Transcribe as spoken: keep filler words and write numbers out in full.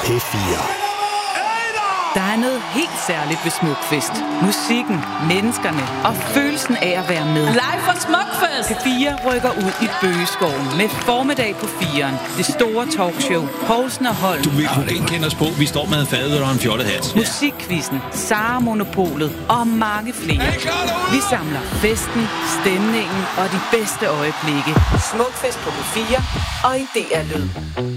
P fire. Der er noget helt særligt ved Smukfest. Musikken, menneskerne og følelsen af at være med. Live fra Smukfest! P fire rykker ud i bøgeskoven med formiddag på firen. Det store talkshow. Poulsen og Holm. Du vil ikke kende os på. Vi står med en fad og en fjollet hat. Musikquizzen, Sara Monopolet og mange flere. Vi samler festen, stemningen og de bedste øjeblikke. Smukfest på P fire og i D R Lyd.